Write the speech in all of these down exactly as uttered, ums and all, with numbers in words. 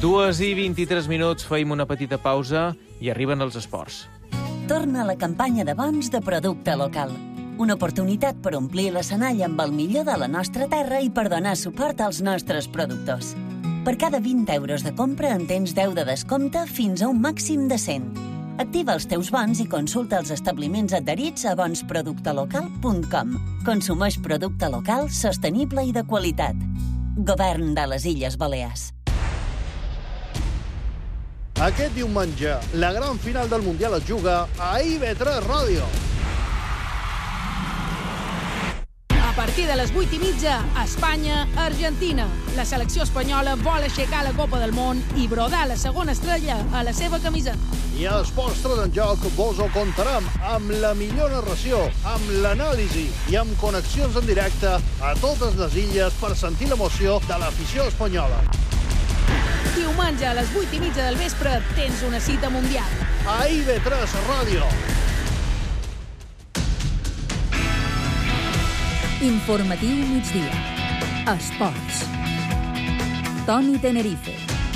Dues i vint-i-tres minuts, feim una petita pausa i arriben els esports. Torna la campanya de bons de producte local. Una oportunitat per omplir l'escenari amb el millor de la nostra terra i per donar suport als nostres productors. Per cada vint euros de compra en tens deu de descompte fins a un màxim de cent. Activa els teus bons i consulta els establiments adherits a bons producte local punt com. Consumeix producte local, sostenible i de qualitat. Govern de les Illes Balears. Aquest diumenge, la gran final del Mundial es juga a I V tres Ràdio. A partir de les vuit i mitja, Espanya-Argentina. La selecció espanyola vol aixecar la Copa del Món i brodar la segona estrella a la seva camisa. I a Esports tres en Joc vos ho contarem amb la millor narració, amb l'anàlisi i amb connexions en directe a totes les illes per sentir l'emoció de l'afició espanyola. Diumenge a les vuit i mitja del vespre tens una cita mundial. A I V tres Ràdio. Informatiu migdia. Esports. Toni Tenerife.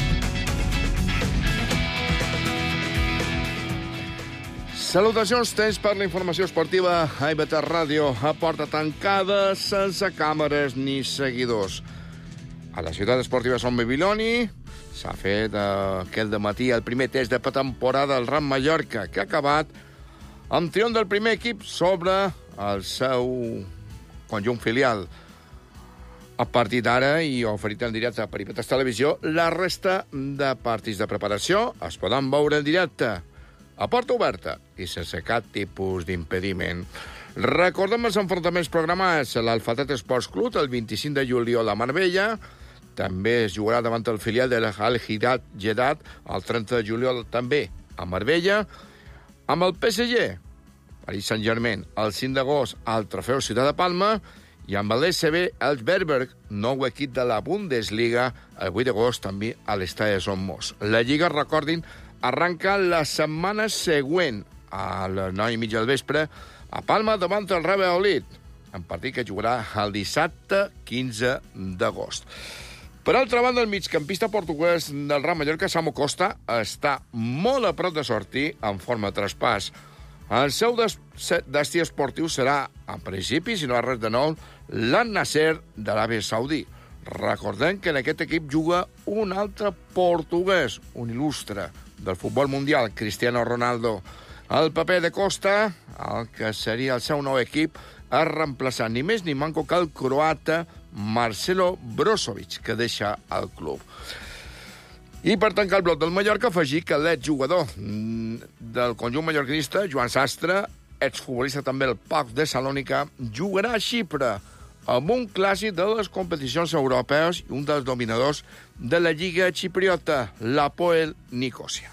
Salutacions, temps per la informació esportiva a I V tres Ràdio, a porta tancada, sense càmeres ni seguidors. A la ciutat esportiva Son Babiloni s'ha fet eh, aquest dematí el primer test de pretemporada del Ram Mallorca, que ha acabat amb triomf del primer equip sobre el seu conjunt filial. A partir d'ara, i oferit en directe per I V tres Televisió, la resta de partits de preparació es poden veure en directe, a porta oberta i sense cap tipus d'impediment. Recordem els enfrontaments programats. L'Alfatet Esports Club el vint-i-cinc de juliol a Marbella. També es jugarà davant el filial de l'Al-Hidat Jeddah el trenta de juliol també a Marbella. Amb el P S G, Paris Saint-Germain, el cinc d'agost al Trofeu Ciutat de Palma, i amb l'S B Elsberberg, nou equip de la Bundesliga, el vuit d'agost també a l'estadi de Son Moix. La Lliga, recordin, arranca la setmana següent, a les nou i mitja del vespre, a Palma davant el Real Valladolid, en partit que jugarà el dissabte quinze d'agost. Per altra banda, el migcampista portuguès del Real Mallorca, Samu Costa, està molt a prop de sortir en forma de traspàs. El seu des destí esportiu serà, en principi, si no hi ha res de nou, l'Al-Nasser de l'Aràbia Saudí. Recordem que en aquest equip juga un altre portuguès, un il·lustre del futbol mundial, Cristiano Ronaldo. El paper de Costa, el que seria el seu nou equip, ha reemplaçat ni més ni manco que el croata Marcelo Brozovic, que deixa el club. I per tancar el bloc del Mallorca, afegir que l'exjugador del conjunt mallorquinista, Joan Sastre, exfutbolista també del P A O K de Salònica, jugarà a Xipre amb un clàssic de les competicions europees i un dels dominadors de la Lliga Xipriota, l'Hapoel Nicosia.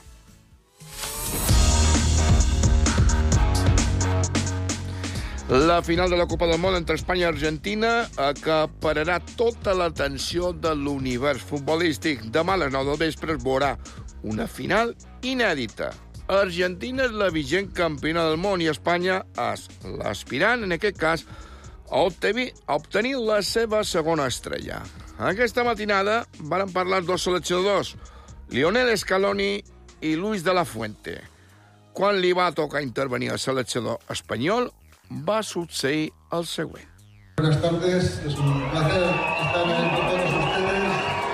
La final de la Copa del Món entre Espanya i Argentina acapararà tota l'atenció de l'univers futbolístic. Demà a les nou del vespre es veurà una final inèdita. Argentina és la vigent campiona del món i Espanya és l'aspirant, en aquest cas, a obtenir, a obtenir la seva segona estrella. Aquesta matinada varen parlar dos seleccionadors, Lionel Scaloni i Luis de la Fuente. Quan li va tocar intervenir el seleccionador espanyol, va succeir el següent. Buenas tardes, es un placer estar en el con todos ustedes.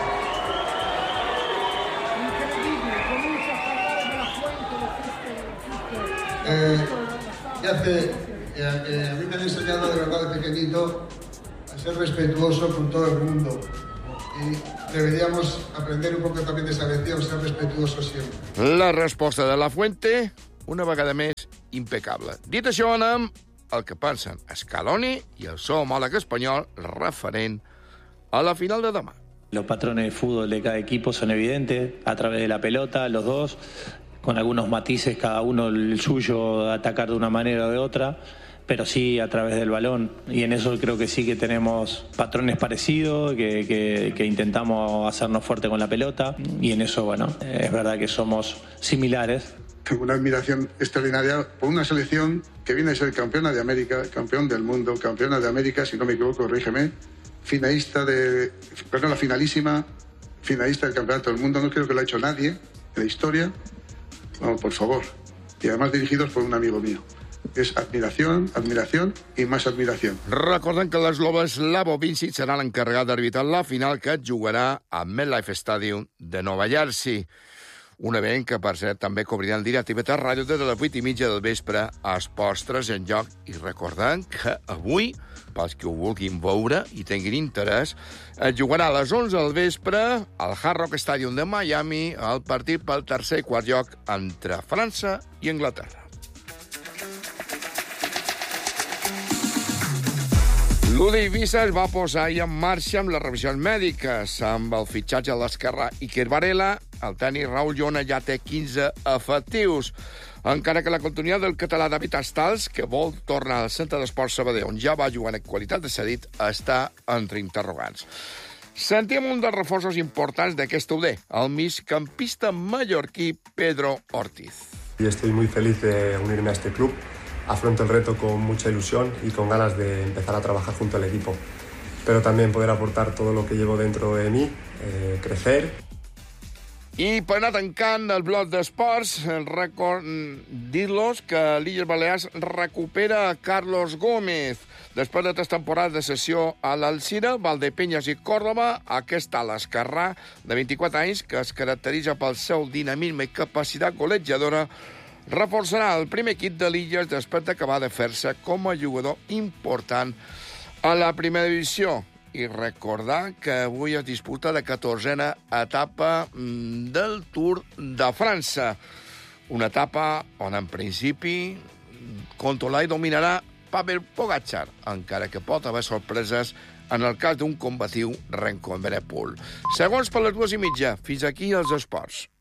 Increíble, con muchas palabras de la fuente, de Eh, ya hace, eh, eh, a mí me han enseñado de verdad de pequeñito a ser respetuoso con todo el mundo. Y deberíamos aprender un poco también de esa lección, ser respetuosos siempre. La resposta de la Fuente, una vegada més, impecable. Dit això, anem el que pensen Scaloni i el seu homòleg espanyol referent a la final de demà. Los patrones de fútbol de cada equipo son evidentes, a través de la pelota, los dos, con algunos matices, cada uno el suyo, atacar de una manera o de otra, pero sí a través del balón. Y en eso creo que sí que tenemos patrones parecidos, que, que, que intentamos hacernos fuerte con la pelota, y en eso, bueno, es verdad que somos similares. Tengo una admiración extraordinaria por una selección que viene a ser campeona de América, campeón del mundo, campeona de América, si no me equivoco, corrígeme, finalista de, perdón, la finalísima finalista del Campeonato del Mundo, no creo que lo ha hecho nadie en la historia. Vamos, por favor. Y además dirigidos por un amigo mío. És admiració, admiració i més admiració. Recordem que l'eslova Slavo Vincic serà l'encarregat d'arbitrar la final que jugarà a MetLife Stadium de Nova Jersey. Un event que, per cert, també cobrirà el directe a Ràdio des de les vuit i mitja del vespre a Esports tres en joc. I recordem que avui, pels que ho vulguin veure i tinguin interès, es jugarà a les onze del vespre al Hard Rock Stadium de Miami el partit pel tercer i quart lloc entre França i Anglaterra. L'U D I Eivissa es va posar ahir en marxa amb les revisions mèdiques. Amb el fitxatge a l'esquerrà Iker Varela, el tècnic Raül Llona ja té quinze efectius. Encara que la continuïtat del català David Astals, que vol tornar al Centre d'Esports Sabadell, on ja va jugar en qualitat de cedit, està entre interrogants. Sentim un dels reforços importants d'aquest U D, el migcampista mallorquí Pedro Ortiz. Y estoy muy feliz de unirme a este club. Afronto el reto con mucha ilusión y con ganas de empezar a trabajar junto al equipo. Pero también poder aportar todo lo que llevo dentro de mí, eh, crecer. I per anar tancant el bloc d'esports, record dir-los que l'Illes Balears recupera Carlos Gómez. Després de tres temporades de sessió a l'Alzira, Valdepeñas i Còrdova, aquest a l'esquerrà de vint-i-quatre anys, que es caracteritza pel seu dinamisme i capacitat golejadora, reforçarà el primer equip de l'Illes després d'acabar de fer-se com a jugador important a la primera divisió. I recordar que avui es disputa la catorzena etapa del Tour de França. Una etapa on, en principi, controlarà i dominarà Pavel Pogačar, encara que pot haver sorpreses en el cas d'un combatiu Remco Evenepoel. Segons per les dues i mitja, fins aquí els esports.